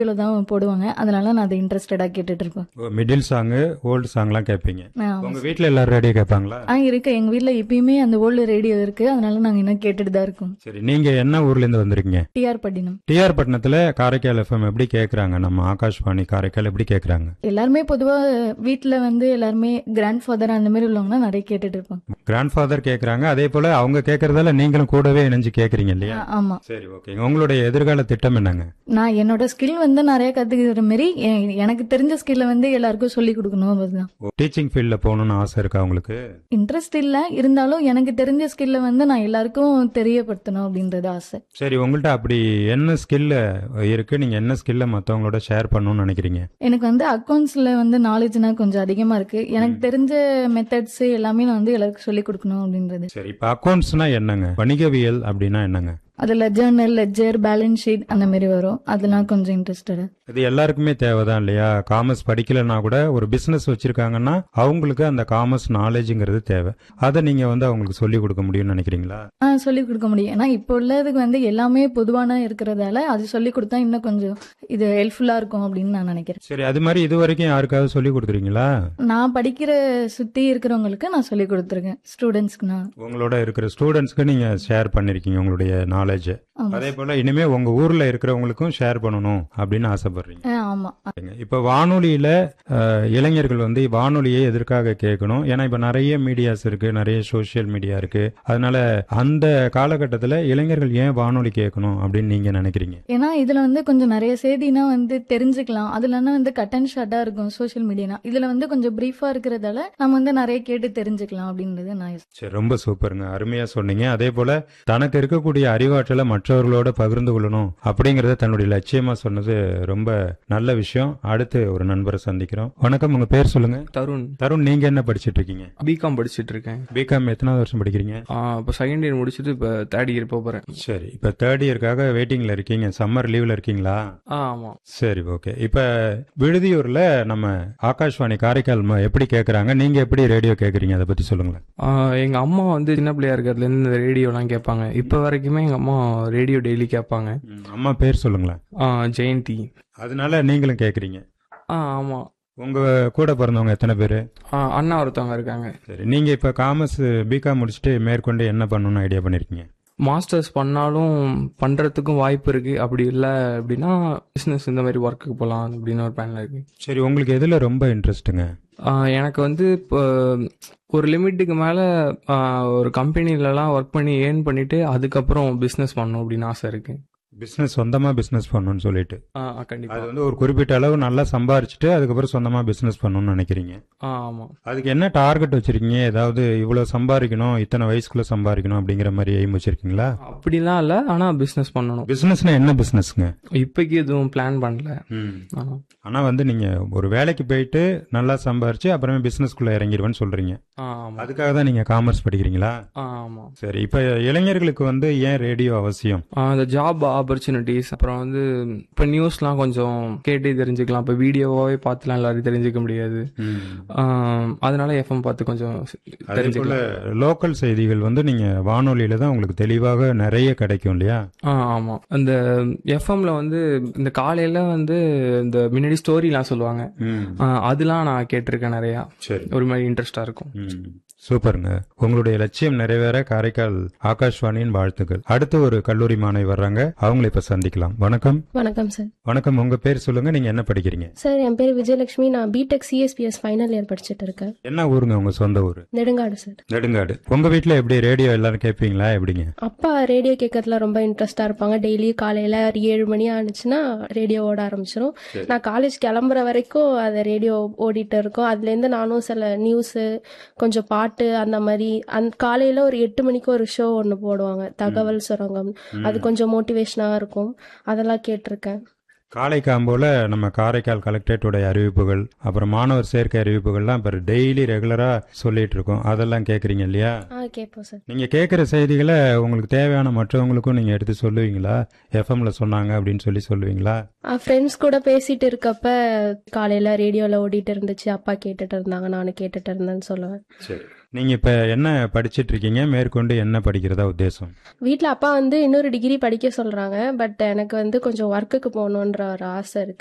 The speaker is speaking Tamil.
தான் போடுவாங்க. அதனால நான் அதை இன்ட்ரெஸ்டடா கேட்டுட்டு இருப்பேன். மிடில் சாங், ஓல்டு சாங்லாம் கேட்பீங்க. ஆமா. உங்க வீட்ல எல்லாரும் ரேடியோ கேட்பாங்களா? இருக்கு. எங்க வீட்ல எப்பயுமே அந்த ஓல்டு ரேடியோ இருக்கு. அதனால நாங்க இன்னும் கேட்டுட்டு தான் இருக்கோம். சரி, நீங்க என்ன ஊர்ல இருந்து வந்திருக்கீங்க? டிஆர் பட்டினம். டிஆர் பட்டணத்துல காரைக்கால் எஃப்எம் எப்படி கேக்குறாங்க? நம்ம ஆகாஷ்வாணி காரைக்கால் எப்படி கேக்குறாங்க? எல்லாருமே பொதுவா வீட்ல வந்து எல்லாருமே கிராண்ட் ஃபாதர் அந்த மாதிரி உள்ளவங்க நிறைய கேட்டுட்டு இருப்பாங்க. கிராண்ட் ஃபாதர் கேக்குறாங்க, அதே போல அவங்க கேக்குறதால நீங்களும் கூடவே இணைஞ்சு கேக்குறீங்க இல்லையா? ஆமா. சரி, ஓகே. உங்களுடைய எதிர்கால திட்டம் என்னங்க? நான் என்னோட ஸ்கில் வந்து நிறைய கத்துக்கிற மாதிரி எனக்கு தெரிஞ்ச ஸ்கில்ல வந்து எல்லாருக்கும் சொல்லி கொடுக்கணும். அதுதான். டீச்சிங் ஃபீல்ட்ல போகணும்னு ஆசை இருக்கா உங்களுக்கு? இன்ட்ரெஸ்ட் இல்ல, இருந்தாலும் எனக்கு தெரிஞ்ச ஸ்கில்ல வந்து நான் எல்லாருக்கும் தெரியப்படுத்தணும் அப்படின்றது ஆசை. சரி, உங்கள்ட்ட அப்படி என்ன ஸ்கில் இருக்கு? நீங்க என்ன ஸ்கில்ல மத்தவங்களோட ஷேர் பண்ணணும்னு நினைக்கிறீங்க? எனக்கு வந்து அக்கௌண்ட்ஸ்ல வந்து நாலேஜ்னா கொஞ்சம் அதிகமா இருக்கு. எனக்கு தெரிஞ்ச மெத்தட்ஸ் எல்லாமே நான் வந்து எல்லாருக்கும் சொல்லி கொடுக்கணும் அப்படின்றது. சரி, இப்ப அக்கௌண்ட்ஸ்னா என்னங்க? வணிகவியல் அப்படின்னா என்னங்க? அதுல ஜேர்னல், லெட்ஜர், பேலன்ஸ் ஷீட் அந்த மாதிரி வரும். அதெல்லாம் கொஞ்சம் இன்ட்ரெஸ்டட். இது எல்லாருக்குமே தேவைதான் இல்லையா? காமர்ஸ் படிக்கலன்னா கூட ஒரு பிசினஸ் வச்சிருக்காங்கன்னா அவங்களுக்கு அந்த காமர்ஸ் நாலேஜ்ங்கிறது தேவை. அதை நீங்க வந்து அவங்களுக்கு சொல்லி கொடுக்க முடியும்னு நினைக்கிறீங்களா? சொல்லி கொடுக்க முடியும். ஏன்னா இப்போ உள்ளதுக்கு வந்து எல்லாமே பொதுவான இருக்கிறதால அது சொல்லி கொடுத்தா இன்னும் கொஞ்சம் இது ஹெல்ப்ஃபுல்லா இருக்கும் அப்படின்னு நான் நினைக்கிறேன். சரி, அது மாதிரி இது வரைக்கும் யாருக்காவது சொல்லி கொடுத்துருக்கீங்களா? நான் படிக்கிற சுத்தி இருக்கிறவங்களுக்கு நான் சொல்லி கொடுத்துருக்கேன். ஸ்டூடெண்ட்ஸ்க்கு நான் உங்களோட இருக்கிற ஸ்டூடெண்ட்ஸ்க்கு நீங்க ஷேர் பண்ணிருக்கீங்க உங்களுடைய நாலேஜ். அதே போல இனிமே உங்க ஊர்ல இருக்கிறவங்களுக்கும் ஷேர் பண்ணணும் அப்படின்னு ஆசைப்படுறீங்க. ஆமா. இப்ப வானொலியில இளைஞர்கள் வந்து வானொலியை எதற்காக கேட்கணும்? ஏன்னா இப்ப நிறைய மீடியாஸ் இருக்கு, நிறைய சோசியல் மீடியா இருக்கு. அதனால அந்த காலகட்டத்துல இளைஞர்கள் ஏன் வானொலி கேட்கணும் அப்படின்னு நீங்க நினைக்கிறீங்க? ஏன்னா இதுல வந்து கொஞ்சம் நிறைய செய்தினா வந்து தெரிஞ்சுக்கலாம். அதுலன்னா வந்து கட் அண்ட் ஷார்ட்டா இருக்கும் சோசியல் மீடியா. இதுல வந்து கொஞ்சம் பிரீஃபா இருக்கிறதால நம்ம வந்து நிறைய கேட்டு தெரிஞ்சுக்கலாம் அப்படின்றது நான். சரி, ரொம்ப சூப்பருங்க, அருமையா சொன்னீங்க. அதே போல தனக்கு இருக்கக்கூடிய அறிவாற்றலை மற்றவர்களோட பகிர்ந்து கொள்ளணும் அப்படிங்கறத தன்னுடைய லட்சியமா சொன்னது ரொம்ப நல்ல விஷயம். அடுத்து ஒரு நண்பரை சந்திக்கிறோம். வணக்கம், உங்க பேர் சொல்லுங்க. தருண். தருண், நீங்க என்ன படிச்சிட்டு இருக்கீங்க? பிகாம் படிச்சிட்டு இருக்கேன். பிகாம் எத்தனாவது வருஷம் படிக்கிறீங்க? இப்போ செகண்ட் இயர் முடிச்சுட்டு இப்போ தேர்ட் இயர் போறேன். சரி, இப்ப தேர்ட் இயர்க்காக வெயிட்டிங்ல இருக்கீங்க. சம்மர் லீவ்ல இருக்கீங்களா? ஆமா. சரி, ஓகே. இப்ப விடுதியூர்ல நம்ம ஆகாஷ்வாணி காரைக்கால் எப்படி கேக்குறாங்க, நீங்க எப்படி ரேடியோ கேக்குறீங்க, அதை பத்தி சொல்லுங்களேன். எங்க அம்மா வந்து சின்ன பிள்ளையா இருக்கிறதுல இருந்து இந்த ரேடியோலாம் கேட்பாங்க. இப்ப வரைக்குமே எங்க அம்மா ரேடியோ டெய்லி கேட்பாங்க. அம்மா பேர் சொல்லுங்களேன். ஜெயந்தி. அதனால நீங்களும் கேக்குறீங்க? ஆமா. உங்க கூட பிறந்தவங்க எத்தனை பேரு? அண்ணா ஒருத்தவங்க இருக்காங்க. சரி, நீங்க இப்ப காமர்ஸ் பிகாம் முடிச்சுட்டு மேற்கொண்டு என்ன பண்ணணும்னு ஐடியா பண்ணிருக்கீங்க? மாஸ்டர்ஸ் பண்ணாலும் பண்றதுக்கும் வாய்ப்பு இருக்கு. அப்படி இல்லை அப்படின்னா பிசினஸ் இந்த மாதிரி ஒர்க்குக்கு போகலாம் அப்படின்னு ஒரு பிளான்ல இருக்கு. சரி, உங்களுக்கு எதுல ரொம்ப இன்ட்ரெஸ்ட்டுங்க? எனக்கு வந்து இப்போ ஒரு லிமிட்டுக்கு மேலே ஒரு கம்பெனிலலாம் ஒர்க் பண்ணி ஏர்ன் பண்ணிட்டு அதுக்கப்புறம் பிஸ்னஸ் பண்ணணும் அப்படின்னு ஆசை இருக்கு. பிசினஸ், சொந்தமா பிசினஸ் பண்ணணும்னு சொல்லிட்டு. கண்டிப்பா. அது வந்து ஒரு குறிப்பிட்ட அளவு நல்லா சம்பாரிச்சுட்டு அதுக்கப்புறம் சொந்தமா பிசினஸ் பண்ணணும்னு நினைக்கிறீங்க? ஆமா. அதுக்கு என்ன டார்கெட் வச்சிருக்கீங்க? ஏதாவது இவ்வளவு சம்பாதிக்கணும், இத்தனை வயசுக்குள்ள சம்பாதிக்கணும் அப்படிங்கிற மாதிரி எய்ம் வச்சிருக்கீங்களா? அப்படிலாம் இல்ல, ஆனா பிசினஸ் பண்ணணும். பிசினஸ்னா என்ன பிசினஸ்ங்க? இப்போக்கி எதுவும் பிளான் பண்ணல. ஆனா வந்து நீங்க ஒரு வேலைக்கு போயிட்டு நல்லா சம்பாரிச்சு அப்புறமே பிசினஸ்க்குள்ள இறங்கிடுவேன்னு சொல்றீங்க. அதுக்காக தான் நீங்க காமர்ஸ் படிக்கிறீங்களா? ஆமா. சரி, இப்ப இளைஞர்களுக்கு வந்து ஏன் ரேடியோ அவசியம்? அந்த ஜாப் ஆப்பர்ச்சுனிட்டிஸ், அப்புறம் வந்து இப்ப நியூஸ்லாம் கொஞ்சம் கேட்டு தெரிஞ்சுக்கலாம். இப்ப வீடியோவாவே பார்த்துலாம் எல்லாரும் தெரிஞ்சுக்க முடியாது. அதனால எஃப்எம் பார்த்து கொஞ்சம் தெரிஞ்சுக்கலாம். லோக்கல் செய்திகள் வந்து நீங்க வானொலியில தான் உங்களுக்கு தெளிவாக நிறைய கிடைக்கும் இல்லையா? ஆமா. அந்த எஃப்எம்ல வந்து இந்த காலையில வந்து இந்த முன்னாடி ஸ்டோரிலாம் சொல்லுவாங்க. அதெல்லாம் நான் கேட்டிருக்கேன் நிறைய. ஒரு மாதிரி இன்ட்ரெஸ்டா இருக்கும். சூப்பருங்க, உங்களுடைய லட்சியம் நிறைவேற காரைக்கால் ஆகாஷ்வாணியின் வாழ்த்துக்கள். அடுத்து ஒரு கல்லூரி மாணவி வர்றாங்க, அவங்களை இப்ப சந்திக்கலாம். வணக்கம். வணக்கம் சார். வணக்கம், உங்க பேர் சொல்லுங்க, நீங்க என்ன படிக்கிறீங்க? சார், என் பேர் விஜயலட்சுமி. நான் பிடெக் சிஎஸ்பிஎஸ் ஃபைனல் இயர் படிச்சுட்டு இருக்கேன். என்ன ஊருங்க உங்க சொந்த ஊரு? நெடுங்காடு சார். நெடுங்காடு. உங்க வீட்டுல எப்படி ரேடியோ எல்லாரும் கேட்பீங்களா, எப்படிங்க? அப்பா ரேடியோ கேட்கறதுல ரொம்ப இன்ட்ரெஸ்டா இருப்பாங்க. டெய்லி காலையில 7 மணி ஆனிச்சுன்னா ரேடியோ ஓட ஆரம்பிச்சிடும். நான் காலேஜ் கிளம்புற வரைக்கும் அது ரேடியோ ஓடிட்டு இருக்கும். அதுல இருந்து நானும் சில நியூஸ், கொஞ்சம் பாட்டு, அந்த மாதிரி காலையில ஒரு 8 மணிக்கு ஒரு ஷோ ஒன்று போடுவாங்க, தகவல் சுரங்கம். அது கொஞ்சம் மோட்டிவேஷனா இருக்கும். அதெல்லாம் கேட்டிருக்கேன். காலை காம்போல நம்ம காரைக்கால் கலெக்டரேட்டோட அறிவிப்புகள், அப்புறம் மாணவர் சேர்க்கை அறிவிப்புகள்லாம் இப்ப டெய்லி ரெகுலரா சொல்லிட்டு இருக்கோம். அதெல்லாம் கேக்குறீங்க இல்லையா? கேட்போம் சார். நீங்க கேட்கிற செய்திகளை உங்களுக்கு தேவையான மற்றவங்களுக்கும் நீங்க எடுத்து சொல்லுவீங்களா? எஃப்எம்ல சொன்னாங்க அப்படின்னு சொல்லி சொல்லுவீங்களா? ஃப்ரெண்ட்ஸ் கூட பேசிட்டு இருக்கப்ப காலையில ரேடியோல ஓடிட்டு இருந்துச்சு, அப்பா கேட்டுட்டு இருந்தாங்க, நானும் கேட்டுட்டு இருந்தேன்னு சொல்லுவேன். சரி, நீங்க இப்ப என்ன படிச்சிட்டு இருக்கீங்க, மேற்கொண்டு என்ன படிக்கிறதா உத்தேசம்? வீட்டில் அப்பா வந்து இன்னொரு டிகிரி படிக்க சொல்கிறாங்க. பட் எனக்கு வந்து கொஞ்சம் ஒர்க்குக்கு போகணுன்ற ஒரு ஆசை இருக்குது.